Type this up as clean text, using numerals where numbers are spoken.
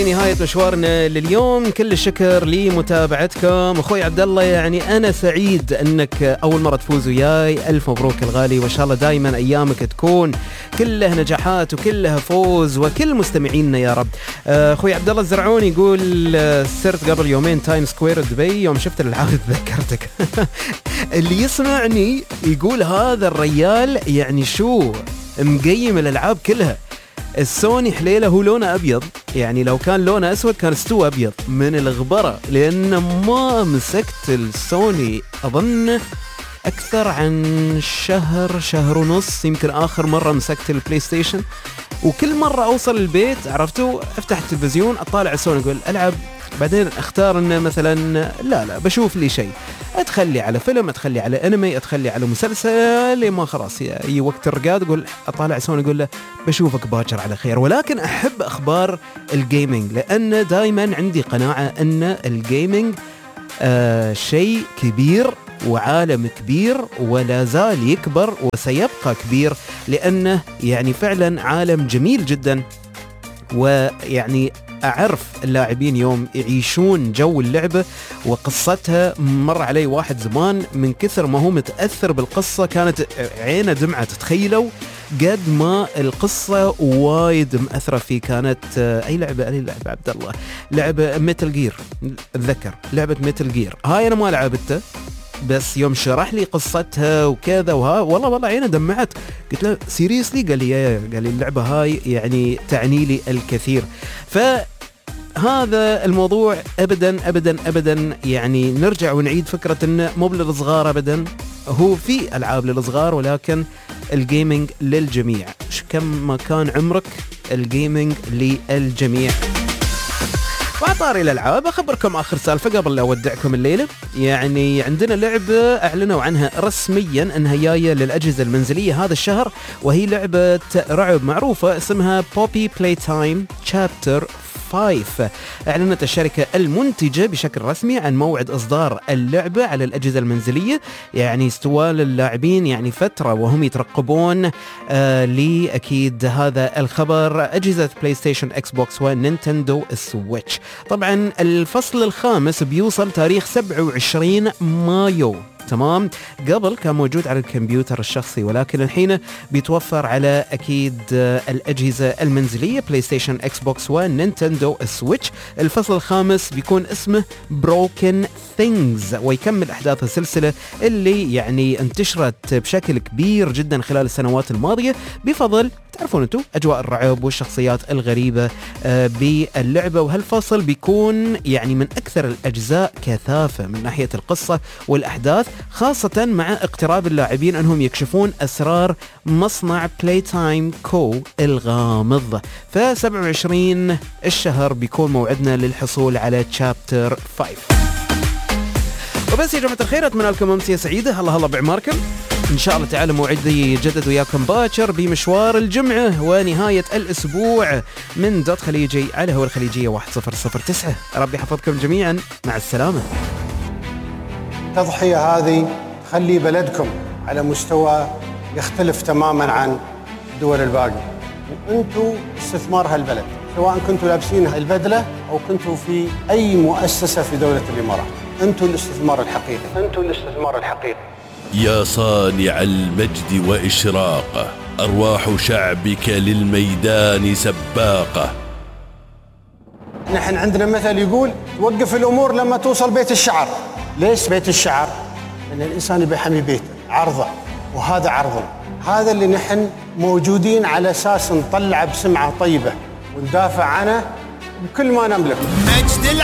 نهاية مشوارنا لليوم. كل الشكر لمتابعتكم. أخوي عبد الله، يعني أنا سعيد أنك أول مرة تفوز وياي. ألف مبروك الغالي، وإن شاء الله دائما أيامك تكون كلها نجاحات وكلها فوز، وكل مستمعينا يا رب. أخوي عبد الله الزرعوني يقول سرت قبل يومين تايم سكوير دبي، يوم شفت الألعاب تذكرتك. اللي يسمعني يقول هذا الريال يعني شو مقيم الألعاب كلها. السوني حليله هو لونه أبيض، يعني لو كان لونه أسود كان استوى أبيض من الغبرة، لأن ما مسكت السوني أظن أكثر عن شهر ونص يمكن آخر مرة مسكت البلاي ستيشن. وكل مرة أوصل البيت عرفتوا أفتح التلفزيون أطالع السوني أقول ألعب، بعدين أختار إنه مثلا لا بشوف لي شيء، أتخلي على فيلم، أتخلي على أنمي، أتخلي على مسلسل، لما خلاص أي وقت الرقاد أقول أطالع سوني أقول له بشوفك باكر على خير. ولكن أحب أخبار الجيمينج، لأن دايما عندي قناعة أن الجيمينج شيء كبير وعالم كبير ولا زال يكبر وسيبقى كبير، لأنه يعني فعلا عالم جميل جدا. ويعني أعرف اللاعبين يوم يعيشون جو اللعبة وقصتها. مر علي واحد زمان من كثر ما هو متأثر بالقصة كانت عينه دمعة، تتخيلوا قد ما القصة وايد مأثرة فيه. كانت أي لعبة عبد الله؟ لعبة ميتل جير، أتذكر لعبة ميتل جير هاي أنا ما لعبتها، بس يوم شرح لي قصتها وكذا والله عينه دمعت. قلت له سيريسلي؟ قال لي اللعبة هاي يعني تعني لي الكثير. فهذا الموضوع أبدا يعني نرجع ونعيد فكرة إنه مو للصغار أبدا، هو في ألعاب للصغار ولكن الجيمينج للجميع. كم ما كان عمرك الجيمينج للجميع. وعطاري الألعاب أخبركم آخر سالفة قبل لا أودعكم الليلة. يعني عندنا لعبة أعلنوا عنها رسميا أنها جاية للأجهزة المنزلية هذا الشهر، وهي لعبة رعب معروفة اسمها Poppy Playtime Chapter 5. أعلنت الشركة المنتجة بشكل رسمي عن موعد إصدار اللعبة على الأجهزة المنزلية. يعني استوال اللاعبين يعني فترة وهم يترقبون لأكيد هذا الخبر أجهزة بلاي ستيشن، إكس بوكس ونينتندو سويتش. طبعا الفصل الخامس بيوصل تاريخ 27 مايو. تمام، قبل كان موجود على الكمبيوتر الشخصي، ولكن الحين بيتوفر على أكيد الأجهزة المنزلية بلاي ستيشن، إكس بوكس ونينتندو سويتش. الفصل الخامس بيكون اسمه Broken Things، ويكمل أحداث السلسلة اللي يعني انتشرت بشكل كبير جدا خلال السنوات الماضية بفضل تعرفون انتم أجواء الرعب والشخصيات الغريبة باللعبة. وهالفصل بيكون يعني من أكثر الأجزاء كثافة من ناحية القصة والأحداث، خاصة مع اقتراب اللاعبين أنهم يكشفون أسرار مصنع بلاي تايم كو الغامض. ف27 الشهر بيكون موعدنا للحصول على تشابتر 5. وبس يا جماعة الخير، أتمنى لكم أمسية سعيدة. الله بعماركم إن شاء الله تعالى. موعدي يجدد وياكم باكر بمشوار الجمعة ونهاية الأسبوع من دوت خليجي على هو الخليجية 1009. ربي يحفظكم جميعا، مع السلامة. التضحية هذه تخلي بلدكم على مستوى يختلف تماما عن الدول الباقية، وأنتوا استثمار هالبلد، سواء كنتوا لابسين البدلة أو كنتوا في أي مؤسسة في دولة الإمارات. أنتوا الاستثمار الحقيقي. يا صانع المجد وإشراقه، أرواح شعبك للميدان سباقة. نحن عندنا مثل يقول توقف الأمور لما توصل بيت الشعر. ليش بيت الشعر؟ لأن الإنسان بيحمي بيته، عرضه، وهذا عرضنا. هذا اللي نحن موجودين على أساس نطلع بسمعة طيبة وندافع عنه بكل ما نملك.